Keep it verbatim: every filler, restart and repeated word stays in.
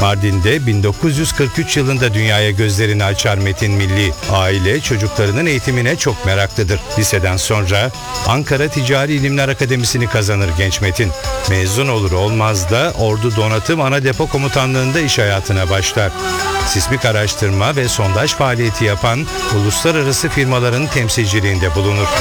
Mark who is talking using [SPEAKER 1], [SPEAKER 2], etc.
[SPEAKER 1] Mardin'de bin dokuz yüz kırk üç yılında dünyaya gözlerini açar Metin Milli. Aile çocuklarının eğitimine çok meraklıdır. Liseden sonra Ankara Ticari İlimler Akademisi'ni kazanır genç Metin. Mezun olur olmaz da Ordu Donatım Ana Depo Komutanlığı'nda iş hayatına başlar. Sismik araştırma ve sondaj faaliyeti yapan uluslararası firmaların temsilciliğinde bulunur.